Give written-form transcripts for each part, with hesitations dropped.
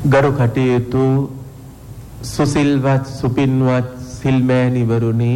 ගරු කටයුතු සුසිල්වත් සුපින්වත් සිල්මෑණිවරුනි,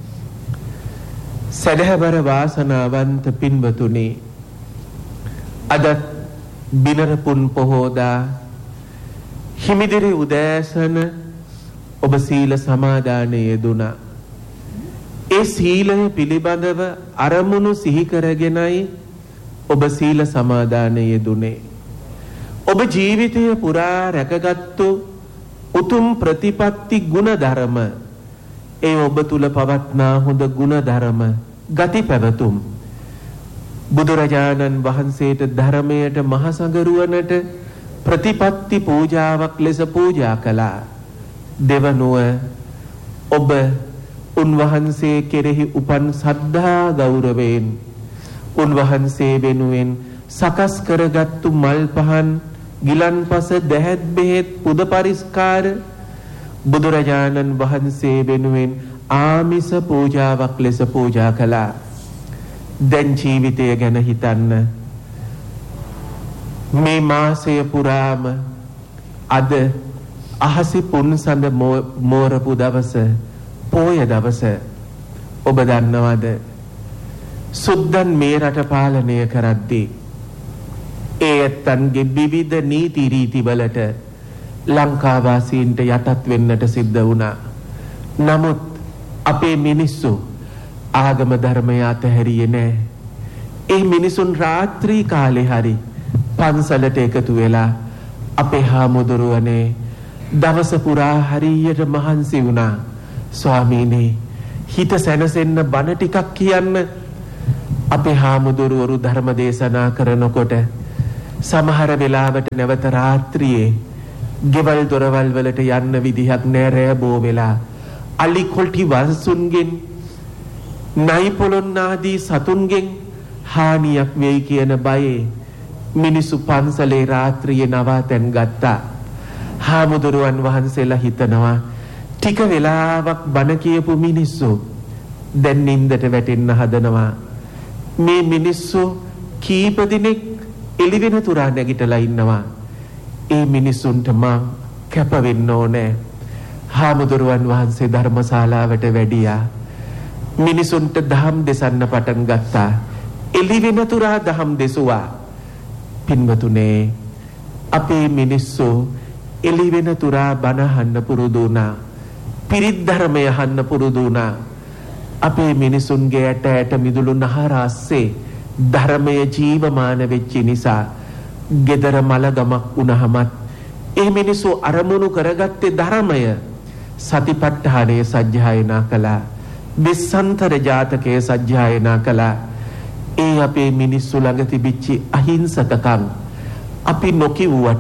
සදහවර වාසනාවන්ත පින්වතුනි, අද බිනරපුන් පොහෝදා හිමිදිරි උදෑසන ඔබ සීල සමාදානයේ යෙදුණා. ඒ සීලය පිළිබඳව අරමුණු සිහි කරගෙනයි ඔබ සීල සමාදානයේ යෙදුනේ. ඔබ ජීවිතය පුරා රැකගත්තු උතුම් ප්‍රතිපත්ති ගුණ ධර්ම, ඒ ඔබ තුල පවත්නා හොඳ ගුණ ධර්ම ගති පැවතුම් බුදුරජාණන් වහන්සේට ධර්මයට මහසඟරුවනට ප්‍රතිපත්ති පූජාවක් ලෙස පූජා කළා. දෙවනුව ඔබ උන්වහන්සේ කෙරෙහි උපන් සද්ධා ගෞරවයෙන් උන්වහන්සේ වෙනුවෙන් සකස් කරගත්තු මල් පහන්, ගිලන්පස, දැහැත් බෙහෙත්, පුද පරිස්කාර බුදුරජාණන් වහන්සේ වෙනුවෙන් ආමිස පූජාවක් ලෙස පූජා කළා. දැන් ජීවිතය ගැන හිතන්න. මේ මාසය පුරාම අද අහසි පුන්සඳ මෝරපු දවස, පෝය දවස ඔබ දන්නවද? සුද්දන් මේ රට පාලනය කරද්දී ඒ ඇත්තන්ගේ විවිධ නීති රීති වලට ලංකාවාසීන්ට යටත් වෙන්නට සිද්ධ වුණා. නමුත් අපේ මිනිස්සු ආගම ධර්මය අතහැරියේ නෑ. ඒ මිනිසුන් රාත්‍රී කාලේ හරි පන්සලට එකතු වෙලා අපේ හාමුදුරුවනේ දවස පුරා හරියට මහන්සි වුණා. ස්වාමීනි, හිත සැනසෙන්න බණ ටිකක් කියන්න. අපේ හාමුදුරුවරු ධර්ම දේශනා කරනකොට සමහර වෙලාවට නැවත රාත්‍රියේ ගෙවල් දොරවල් වලට යන්න විදිහක් නෑ. රෑබෝ වෙලා අලි කොල්ටි වංශුන්ගෙන්, නයි පොළොන් ආදී සතුන්ගෙන් හානියක් වෙයි කියන බයේ මිනිසු පන්සලේ රාත්‍රියේ නවාතැන් ගත්තා. හාමුදුරුවන් වහන්සේලා හිතනවා ටික වෙලාවක් බණ කියපු මිනිස්සු දැන් නින්දට වැටෙන්න හදනවා. මේ මිනිස්සු කීප දිනෙක එළි වෙන තුරා නැගිටලා ඉන්නවා. ඒ මිනිසුන්ට මං කැප වෙන්න ඕනේ. හාමුදුරුවන් වහන්සේ ධර්මශාලාවට වැඩියා. මිනිසුන්ට දහම් දෙසන්න පටන් ගත්තා. එළි වෙන තුරා දහම් දෙසුවා. පින්වතුනේ, අපේ මිනිස්සු එළි වෙන තුරා බණ අහන්න පුරුදු වුණා. පිරිත් ධර්මය අහන්න පුරුදු වුණා. අපේ මිනිසුන්ගේ ඇට මිදුළු නහර අස්සේ ධර්මය ජීවමාන වෙච්ච නිසා ගෙදර මලගමක් වුණහමත් ඒ මිනිස්සු අරමුණු කරගත්තේ ධර්මය. සතිපට්ඨානයේ සජ්ජායනා කළා. විස්සන්තර ජාතකයේ සජ්ජායනා කළා. ඒ අපේ මිනිස්සු ළඟ තිබිච්ච අහිංසකකම් අපි නොකිව්වට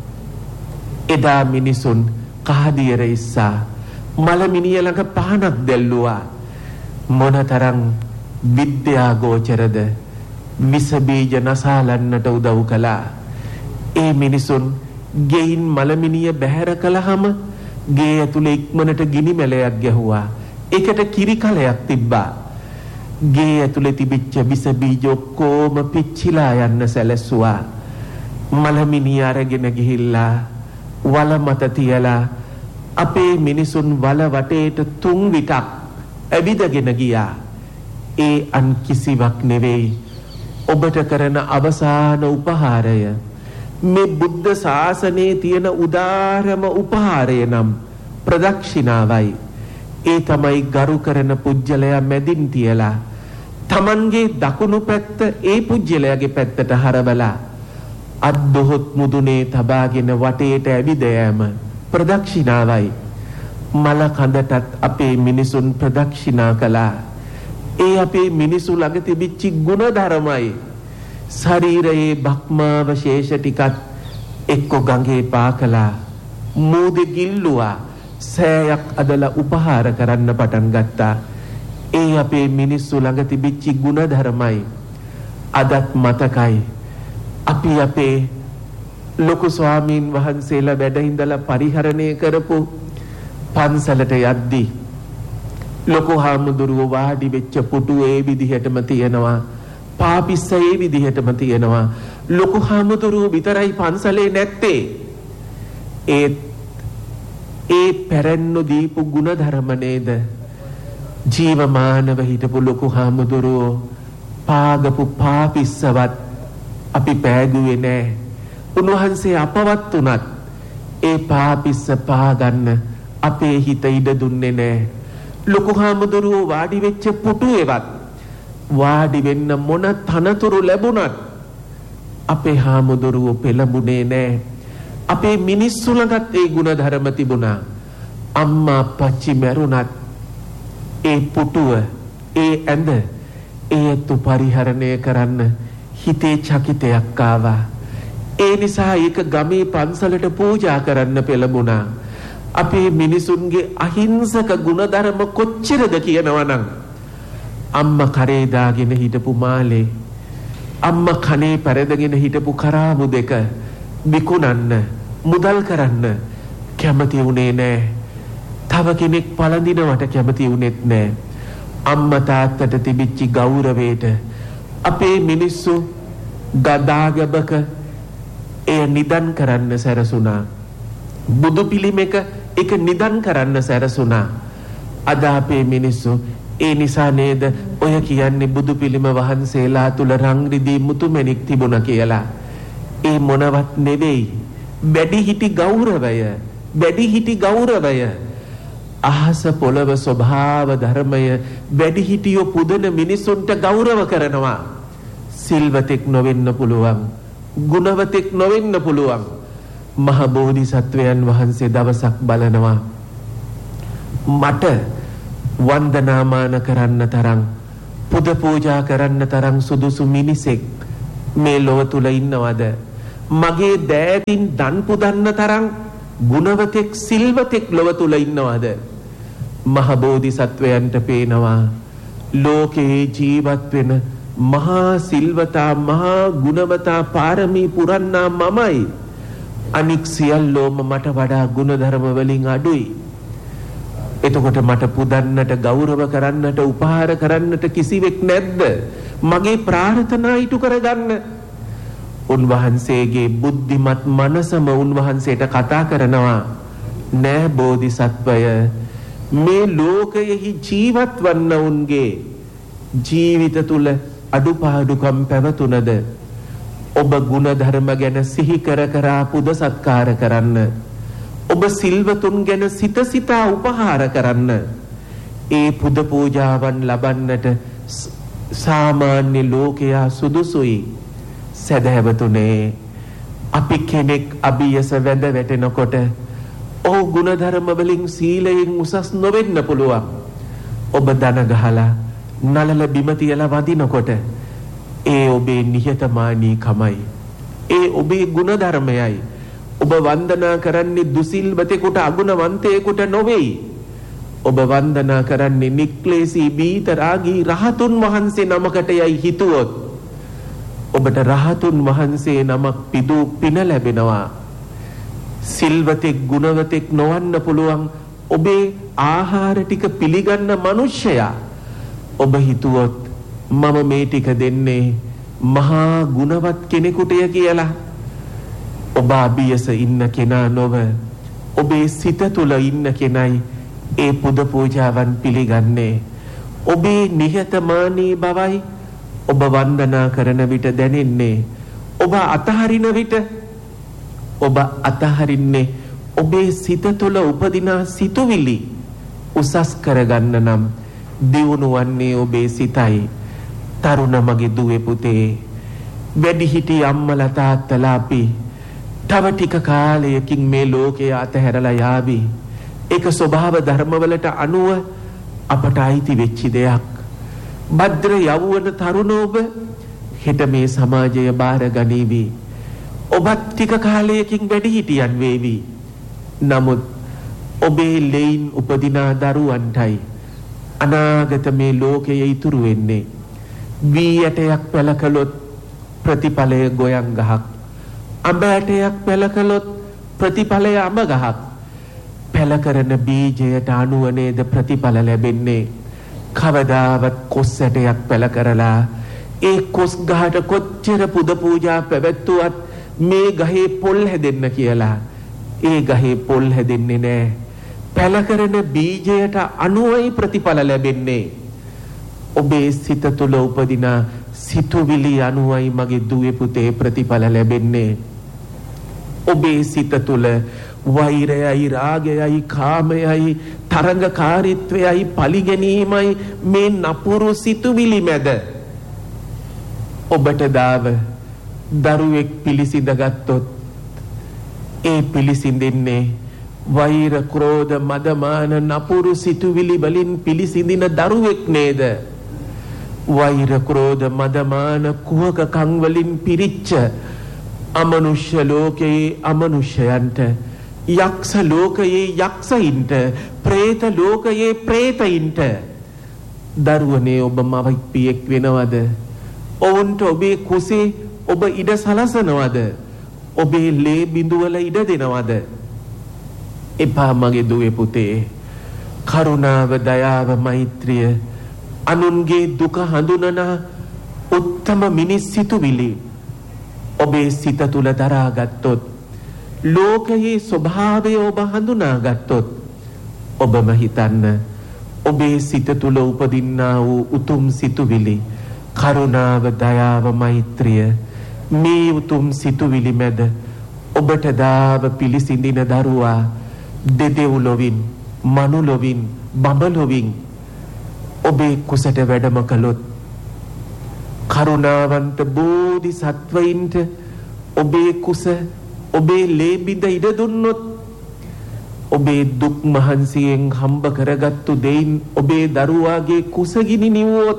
එදා මිනිසුන් කහදියර ඉස්සා මලමිනිය ළඟ පහනක් දැල්ලුවා. මොනතරම් විද්‍යා ගෝචරද? විස බීජ නසාලන්නට උදව් කළා. ඒ මිනිසුන් ගෙයින් මලමිනිය බැහැර කළාම ගේ ඇතුලේ ඉක්මනට ගිනි මැලයක් ගැහුවා. ඒකට කිරි කලයක් තිබ්බා. ගේ ඇතුලේ තිබිච්ච විස බීජ ඔක්කොම පිච්චිලා යන්න සැලැස්සුවා. මලමිනිය අරගෙන ගිහිල්ලා වල මත තියලා අපේ මිනිසුන් වල වටේට 3 විටක් ඇවිදගෙන ගියා. ඒ අන් කිසිවක් නෙවෙයි, ඔබට කරන අවසාන උපහාරය. මේ බුද්ධ ශාසනයේ තියෙන උදාරම උපහාරය නම් ප්‍රදක්ෂිනාවයි. ඒ තමයි ගරු කරන පුජ්‍යලයා මැදින් තියලා තමන්ගේ දකුණු පැත්ත ඒ පුජ්‍යලයාගේ පැත්තට හරවලා අත් දොහොත් මුදුනේ තබාගෙන වටේට ඇවිද යෑම ප්‍රදක්ෂිනාවයි. මල කඳටත් අපේ මිනිසුන් ප්‍රදක්ෂිනා කළා. ඒ අපේ මිනිසු ළඟ තිබිච්ච ගුණ ධර්මයි. ශරීරයේ භක්මාවශේෂ ටිකත් එක්ක ගඟේ පාකලා මෝදෙ ගිල්ලුවා. සෑයක් අදලා උපහාර කරන්න පටන් ගත්තා. ඒ අපේ මිනිස්සු ළඟ තිබිච්ච ගුණ ධර්මයි. අදත් මතකයි අපි අපේ ලොකු ස්වාමීන් වහන්සේලා වැඩ ඉඳලා පරිහරණය කරපු පන්සලට යද්දී ලොකු හාමුදුරුවෝ වාඩි වෙච්ච පුටුව ඒ විදිහටම තියෙනවා. පාපිස්ස ඒ විදිහටම තියෙනවා. ලොකු හාමුදුරුවෝ විතරයි පන්සලේ නැත්තේ. ඒ පැරැන්නු දීපු ගුණධර්ම නේද ජීවමානව හිටපු ලොකු හාමුදුරුවෝ පාගපු පාපිස්සවත් අපි පෑගුවේ නෑ. උන්වහන්සේ අපවත් වුණත් ඒ පාපිස්ස පාගන්න අපේ හිත ඉඩ දුන්නේ නෑ. ලොකු හාමුදුරුවෝ වාඩි වෙච්ච පුටුවේවත් වාඩි වෙන්න මොන තනතුරු ලැබුණත් අපේ හාමුදුරුවෝ පෙළඹුණේ නෑ. අපේ මිනිස්සු ළඟත් ඒ ගුණධර්ම තිබුණා. අම්මා අප්පච්චි මැරුණත් ඒ පුටුව ඒ ඇඳ ඒතු පරිහරණය කරන්න හිතේ චකිතයක් ආවා. ඒ නිසා ඒක ගමේ පන්සලට පූජා කරන්න පෙළඹුණා. අපේ මිනිසුන්ගේ අහිංසක ගුණධර්ම කොච්චරද කියනවනම් අම්මා කරේ දාගෙන හිටපු මාලේ අම්මා කනේ පෙරදගෙන හිටපු කරාබු දෙක විකුණන්න මුදල් කරන්න කැමති උනේ නෑ. තව කෙනෙක් පළඳිනවට කැමති උනේත් නෑ. අම්මා තාත්තට තිබිච්ච ගෞරවයට අපේ මිනිස්සු ගදාගබක එය නිදන් කරන්න සැරසුණා. බුදු පිළිමයක ඒක නිදන් කරන්න සැරසුණා. අද අපේ මිනිස්සු ඒ නිසා නේද ඔය කියන්නේ බුදු පිළිම වහන්සේලා තුල රං රිදී මුතුමැණික් තිබුණා කියලා. ඒ මොනවත් නෙවෙයි. වැඩිහිටි ගෞරවය අහස පොළව ස්වභාව ධර්මය වැඩිහිටියෝ පුදන මිනිසුන්ට ගෞරව කරනවා. සිල්වතෙක් නොවෙන්න පුළුවන්, ගුණවතෙක් නොවෙන්න පුළුවන්. මහ බෝධිසත්වයන් වහන්සේ දවසක් බලනවා මට වන්දනාමාන කරන්න තරම් පුද පූජා කරන්න තරම් සුදුසු මිනිසෙක් මේ ලොව තුල ඉන්නවද? මගේ දෑතින් දන් පුදන්න තරම් ගුණවතෙක් සිල්වතෙක් ලොව තුල ඉන්නවද? මහ බෝධිසත්වයන්ට පේනවා ලෝකේ ජීවත් වෙන මහා සිල්වතා මහා ගුණවතා පාරමී පුරන්නා මමයි. අනික් සියල්ලෝම මට වඩා ගුණධර්ම වලින් අඩුයි. එතකොට මට පුදන්නට ගෞරව කරන්නට උපහාර කරන්නට කිසිවෙක් නැද්ද? මගේ ප්‍රාර්ථනා ඉටු කරගන්න. උන්වහන්සේගේ බුද්ධිමත් මනසම උන්වහන්සේට කතා කරනවා නෑ බෝධිසත්වය මේ ලෝකයෙහි ජීවත් වන්න උන්ගේ ජීවිත තුල අඩුපාඩුකම් පැවතුනද ඔබ ගුණධර්ම ගැන සිහි කර කර පුද සත්කාර කරන්න. ඔබ සිල්වතුන් ගැන සිත සිතා උපහාර කරන්න. ඒ පුද පූජාවන් ලබන්නට සාමාන්‍ය ලෝකයා සුදුසුයි. සදහැවතුනේ අපි කෙනෙක් අභියස වැඳ වැටෙනකොට ඔහු ගුණධර්ම වලින් සීලයෙන් උසස් නොවෙන්න පුළුවන්. ඔබ දන ගහලා නලල බිම තියලා වදිනකොට ඒ ඔබේ නිහතමානීකමයි. ඒ ඔබේ ගුණධර්මයයි. ඔබ වන්දනා කරන්නේ දුසිල්වතෙකුට අගුණවන්තයෙකුට නොවේයි. ඔබ වන්දනා කරන්නේ නික්ලේශී බීතරාගී රහතුන් වහන්සේ නමකට යයි හිතුවොත් ඔබට රහතුන් වහන්සේ නමක් පින ලැබෙනවා. සිල්වතෙක් ගුණවතෙක් නොවන්න පුළුවන් ඔබේ ආහාර ටික පිළිගන්න මිනිසයා. ඔබ හිතුවොත් මම මේ ටික දෙන්නේ මහා ගුණවත් කෙනෙකුටය කියලා. ඔබ අභියස ඉන්න කෙනා නොව ඔබේ සිත තුල ඉන්න කෙනයි ඒ පුද පූජාවන් පිළිගන්නේ. ඔබේ නිහතමානී බවයි ඔබ වන්දනා කරන විට දැනෙන්නේ. ඔබ අතහරින විට ඔබ අතහරින්නේ ඔබේ සිත තුළ උපදින සිතුවිලි උසස් කරගන්න නම් දියුණු වන්නේ ඔබේ සිතයි. තරුණ මගේ දුවේ පුතේ, වැඩිහිටි අම්මලා තාත්තලා අපි තව ටික කාලයකින් මේ ලෝකය අතහැරලා යාවි. ඒක ස්වභාව ධර්මවලට අනුව අපට අයිති වෙච්ච දෙයක්. භද්‍ර යවුවන තරුණ ඔබ හෙට මේ සමාජය බාර ගනීවි. ඔබත් ටික කාලයකින් වැඩිහිටියන් වේවි. නමුත් ඔබේ ලෙයින් උපදිනා දරුවන්ටයි අනාගත මේ ලෝකයේ ඉතුරු වෙන්නේ. වී ඇටයක් පැල කළොත් ප්‍රතිඵලය ගොයන් ගහක්. අඹ ඇටයක් පැල කළොත් ප්‍රතිඵලය අඹ ගහක්. පැල කරන බීජයට අනුව නේද ප්‍රතිඵල ලැබෙන්නේ. කවදාවත් කොස් ඇටයක් පැල කරලා ඒ කොස් ගහට කොච්චර පුද පූජා පැවැත්වුවත් මේ ගහේ පොල් හැදෙන්න කියලා ඒ ගහේ පොල් හැදෙන්නේ නැහැ. පැල කරන බීජයට අනුවයි ප්‍රතිඵල ලැබෙන්නේ. ඔබේ සිත තුළ උපදින සිතුවිලි අනුවයි මගේ දුවේ පුතේ ප්‍රතිඵල ලැබෙන්නේ. ඔබේ සිත තුළ වෛරයයි රාගයයි කාමයයි තරංගකාරීත්වයයි පලිගැනීමයි මේ නපුරු සිතුවිලි මැද ඔබට දාව දරුවෙක් පිළිසිඳ ගත්තොත් ඒ පිළිසිඳින්නේ වෛර ක්‍රෝධ මදමාන නපුරු සිතුවිලි වලින් පිළිසිඳින දරුවෙක් නේද? වෛර ක්‍රෝධ මදමාන කුහකකම් වලින් පිරිච්ච අමනුෂ්‍ය ලෝකයේ අමනුෂ්‍යයන්ට, යක්ෂ ලෝකයේ යක්ෂයින්ට, പ്രേත ලෝකයේ പ്രേතයින්ට දරුවනේ ඔබ මවෙක් පියෙක් වෙනවද? ඔවුන්ට ඔබේ කුසේ ඔබ ඉඩ සලසනවද? ඔබේ ලේ බිඳුවල ඉඩ දෙනවද? එපා මගේ දුවේ පුතේ. කරුණාව, දයාව, මෛත්‍රිය, අනුන්ගේ දුක හඳුනන උත්තම මිනිස් සිතුවිලි ඔබේ සිත තුළ දරාගත්තොත්, ලෝකයේ ස්වභාවය ඔබ හඳුනාගත්තොත්, ඔබම හිතන්න ඔබේ සිත තුළ උපදින්නා වූ උතුම් සිතුවිලි කරුණාව, දයාව, මෛත්‍රිය, මේ උතුම් සිතුවිලි මැද ඔබට දාව පිළිසිඳින දරුවා දෙදෙව්ලොවින්, මනුලොවින්, බඹලොවින් ඔබේ කුසට වැඩම කළොත්, කරුණාවන්ත බෝධි සත්වයින්ට ඔබේ කුස, ඔබේ ලේ බිඳ ඉඩ දුන්නොත්, ඔබේ දුක් මහන්සියෙන් හම්බ කරගත්තු දෙයින් ඔබේ දරුවාගේ කුසගිනි නිවුවොත්,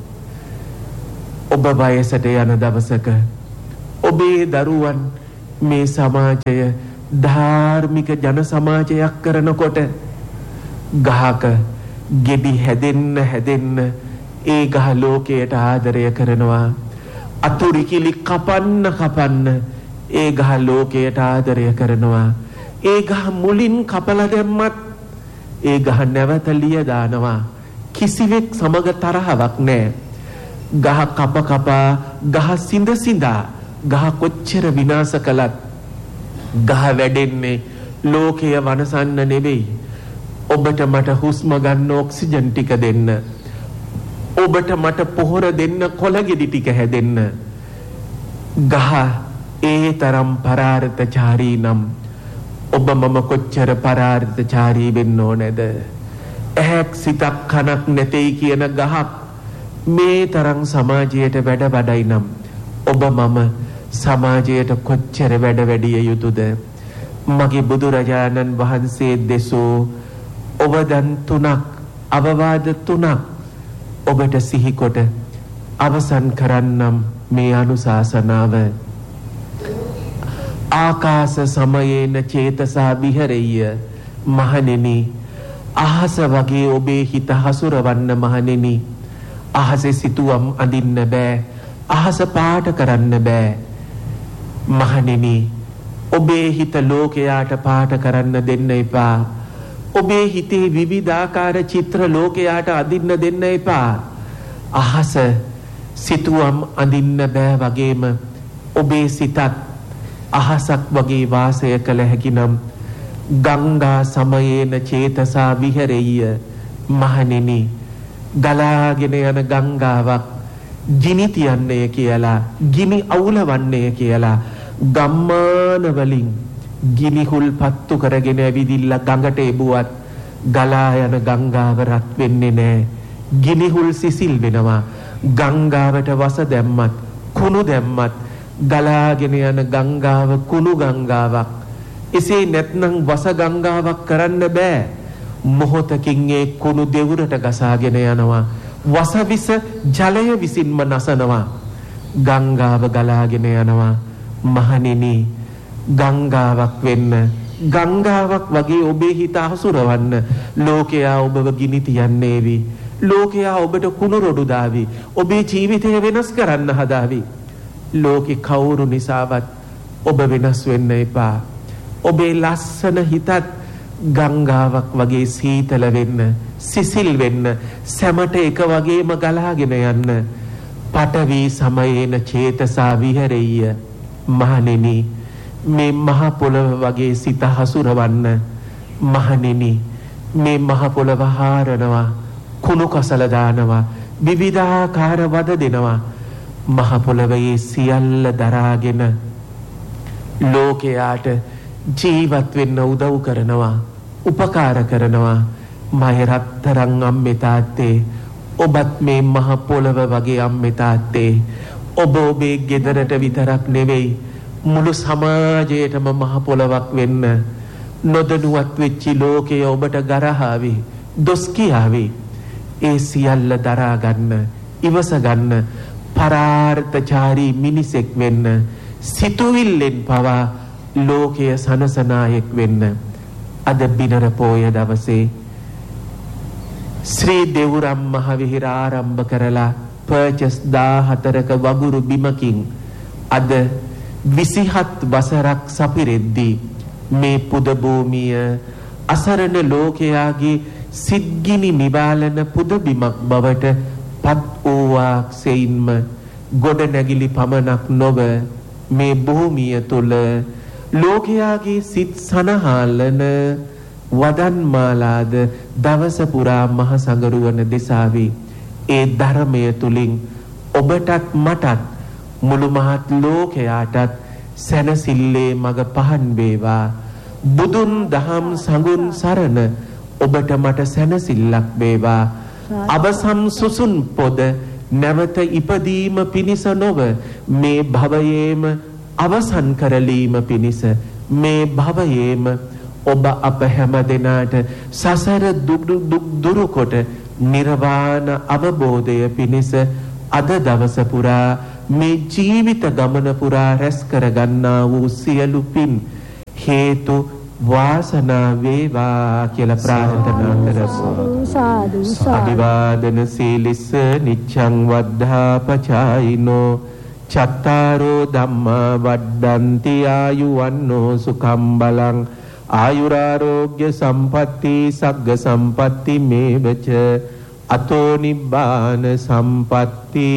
ඔබ වයසට යන දවසක ඔබේ දරුවන් මේ සමාජය ධාර්මික ජන සමාජයක් කරනකොට ගහක ගෙඩි හැදෙන්න ඒ ගහ ලෝකයට ආදරය කරනවා. අතුරුකිලි කපන්න ඒ ගහ ලෝකයට ආදරය කරනවා. ඒ ගහ මුලින් කපලා දැම්මත් ඒ ගහ නැවත ලිය දානවා. කිසිවෙක් සමග තරහවක් නැහැ. ගහ කපා ගහ සිඳා ගහ කොච්චර විනාශ කළත් ගහ වැඩෙන්නේ ලෝකය වනසන්න නෙවෙයි. ඔබට මට හුස්ම ගන්න ඔක්සිජන් ටික දෙන්න, ඔබට මට පොහොර දෙන්න, කොළගෙඩි ටික හැදෙන්න. ගහ ඒ තරම් පරාර්ථචාරී නම් ඔබ මම කොච්චර පරාර්ථචාරී වෙන්න ඕනේද? ඇහක් සිතක් කනක් නැtei කියන ගහක් මේ තරම් සමාජයට වැඩ වඩයි නම් ඔබ මම සමාජයට කොච්චර වැඩ වැඩිය යුතුද? මගේ බුදුරජාණන් වහන්සේ දෙසෝ ඔබදන් 3ක්, අවවාද 3ක් ඔබට සිහිකොට අවසන් කරන්නම් මේ අනුශාසනාව. ආකාශ සමයේන චේතසා විහෙරෙය්‍ය. මහණෙනි, අහස වගේ ඔබේ හිත හසුරවන්න මහණෙනි. අහසේ සිතුවම් අඳින්න බෑ, අහස පාට කරන්න බෑ. මහණෙනි, ඔබේ හිත ලෝකයාට පාට කරන්න දෙන්න එපා. ඔබේ හිතේ විවිධාකාර චිත්‍ර ලෝකයාට අඳින්න දෙන්න එපා. අහස සිතුවම් අඳින්න බෑ වගේම ඔබේ සිතත් අහසක් වගේ වාසය කළ හැකි නම් ගංගා සමයේන චේතසා විහෙරෙය්‍ය. මහණෙනි, ගලාගෙන යන ගංගාවක් ගිනි තියන්නේ කියලා, ගිනි අවුලවන්නේ කියලා ගම්මාන වලින් ගිනිහුල් පත්තු කරගෙන ඇවිදිලා ගඟට එබුවත් ගලා යන ගංගාව රත් වෙන්නේ නැහැ. ගිනිහුල් සිසිල් වෙනවා. ගංගාවට වස දැම්මත්, කුණු දැම්මත් ගලාගෙන යන ගංගාව කුණු ගංගාවක්. එසේ නැත්නම් වස ගංගාවක් කරන්න බෑ. මොහොතකින් ඒ කුණු දෙවුරට ගසාගෙන යනවා. වසවිස ජලය විසින්ම නසනවා. ගංගාව ගලාගෙන යනවා. මහණෙනි, ගංගාවක් වෙන්න, ගංගාවක් වගේ ඔබේ හිත හසුරවන්න ලෝකයා ඔබව ගිනි තියන්නේවි. ලෝකයා ඔබට කුණු රොඩු දාවි. ඔබේ ජීවිතය වෙනස් කරන්න හදාවි. ලෝකේ කවුරු නිසාවත් ඔබ වෙනස් වෙන්න එපා. ඔබේ ලස්සන හිතත් ගංගාවක් වගේ සීතල වෙන්න, සිසිල් වෙන්න, සැමට එක වගේම ගලාගෙන යන්න. පඨවි සමයේන චේතසා විහෙරෙය්‍ය. මහණෙනි, මේ මහ පොළව වගේ සිත හසුරවන්න මහණෙනි මේ මහ පොළව හාරනවා කුණු කසල දානවා විවිධාකාර වද දෙනවා මහ පොළවේ සියල්ල දරාගෙන ලෝකයාට ජීවත් වෙන්න උදව් කරනවා උපකාර කරනවා මගේ රත්තරන් අම්මේ තාත්තේ ඔබත් මේ මහ පොළව වගේ අම්මේ තාත්තේ ඔබ ඔබේ ගෙදරට විතරක් නෙවෙයි මුළු සමාජයටම මහ පොළවක් වෙන්න නොදැනුවත් වෙච්ච ලෝකය ඔබට ගරහාවි දොස් කියාවි ඒ සියල්ල දරා ගන්න ඉවස ගන්න පරාර්ථචාරී මිනිසෙක් වෙන්න සිතුවිල්ලෙන් පවා ලෝකය සනසනායෙක් වෙන්න අද බිනර පෝය දවසේ ශ්‍රී දෙවුරම් මහ විහාර ආරම්භ කරලා පර්චස් 14ක වගුරු බිමකින් අද 27 වසරක් සපිරෙද්දී මේ පුද භූමිය අසරණ ලෝකයාගේ සිද්ගිනි නිවාලන පුද බිමක් බවට පත් වූවාක් සෙයින්ම ගොඩ නැගිලි පමණක් නොව මේ භූමිය තුල ලෝකයාගේ සිත් සනහාලන වදන් මාලාද දවස පුරා මහ සඟරුවන දෙසාවි ඒ ධර්මය තුලින් ඔබටත් මටත් මුළු මහත් ලෝකයාටත් සැනසille මග පහන් වේවා බුදුන් දහම් සඟුන් සරණ ඔබට මට සැනසෙල්ලක් වේවා අවසම් සුසුන් පොද නැවත ඉපදීම පිණිස නොව මේ භවයේම අවසන් කරලීම පිණිස මේ භවයේම ඔබ අප හැම දෙනාට සසර දුක් දුරු කොට නිර්වාණ අවබෝධය පිණිස අද දවස පුරා මේ ජීවිත ගමන පුරා රැස් කර ගන්නා වූ සියලු පින් හේතු වාසනා වේවා කියලා ප්‍රාර්ථනා කරමු. සාදු අභිවාදන සීලිස්ස නිච්ඡං වද්ධා පචායිනෝ චත්තාරෝ ධම්මා වඩ්ඩන්ති ආයුවන්නෝ සුඛම් බලං ආයුරාෝග්‍ය සම්පatti සග්ග සම්පatti මේවච අතෝ නිබ්බාන සම්පatti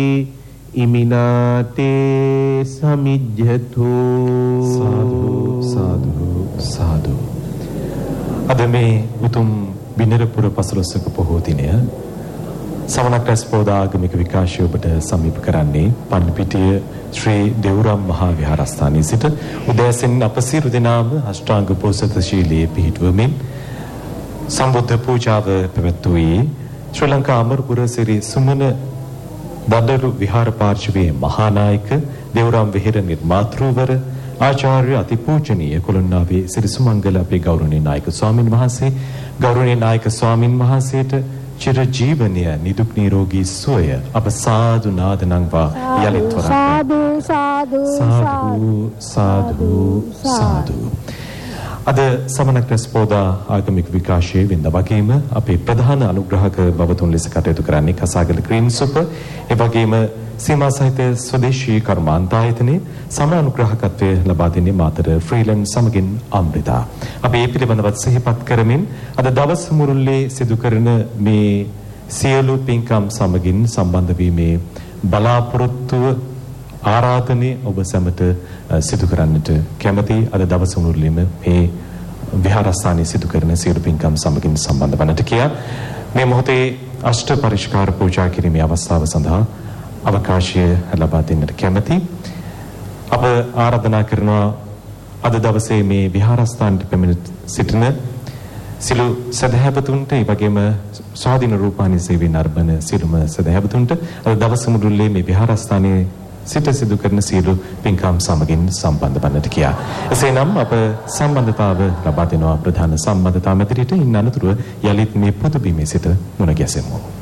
ඉමිනාතේ සමිජ්ජතු. සාදු සාදු සාදු. අද මේ උතුම් බිනරපුර පසළොස්වක පොහෝ දිනය සමනක් රැස් පෝදාගමික විකාශය ඔබට සමීප කරන්නේ පන්නිපිටිය ශ්‍රී දෙවුරම් මහා විහාරස්ථානයේ සිට උදෑසන අප සියලු දෙනාම අෂ්ටාංග පෝසත ශීලයේ පිහිටුවමින් සම්බුද්ධ පූජාව පැවැත්වුවේ ශ්‍රී ලංකා අමරපුර සිරි සුමන දඩරු විහාර පාර්ශවයේ මහානායක දෙවුරම් විහෙර නිර්මාතෘවර ආචාර්ය අතිපූජනීය කොළොන්නාවේ සිරි සුමංගල අපේ ගෞරවනීය නායක ස්වාමින් වහන්සේ ගෞරවනීය නායක ස්වාමින් වහන්සේට චිර ජීවනීය නිදුක් නිරෝගී සුවය අප සාදු නාද නංවා යලිත් වරක් සාදු සාදු සාදු සාදු. අද සමනක් රැස් පෝදා ආගමික විකාශයේ වෙනද වගේම අපේ ප්‍රධාන අනුග්‍රහක බවතුන් ලෙස කටයුතු කරන්නේ කසාගල ග්‍රීන් සුපර් ඒ වගේම සීමා සහිත ස්වදේශී කර්මාන්ත ආයතනයේ සම අනුග්‍රහකත්වය ලබා දෙන්නේ මාතර ෆ්‍රීලන්ඩ් සමගින් අමෘතා. අපි මේ පිළිබඳව සිහිපත් කරමින් අද දවස් මුළුල්ලේ සිදු කරන මේ සියලු පින්කම් සමගින් සම්බන්ධ වීමේ බලාපොරොත්තුව ආරාධනය ඔබ සැමට සිදු කරන්නට කැමැති අද දවස් මුළුල්ලේම මේ විහාරස්ථානයේ සිදු කරන සියලු පින්කම් සමගින් සම්බන්ධ වන්නට කියා මේ මොහොතේ අෂ්ට පරිස්කාර පූජා කිරීමේ අවස්ථාව සඳහා අවකාශය ලබා දෙන්නට කැමැති. අප ආරාධනා කරනවා අද දවසේ මේ විහාරස්ථානයේ පැමිණ සිටින සිළු සදහැවතුන්ට ඒ වගේම ස්වාධීන රූපානි සේවයෙන් අර්බන සිළුම සදහැවතුන්ට අද දවස මුළුල්ලේ මේ විහාරස්ථානයේ සිට සිදු කරන සියලු පින්කම් සමගින් සම්බන්ධ වන්නට කියා. එසේනම් අප සම්බන්ධතාව ලබා දෙනවා ප්‍රධාන සම්බන්ධතා මැදිරියට. ඉන් අනතුරුව යලිත් මේ පොදු බිමේ සිට මුණ ගැසෙමු.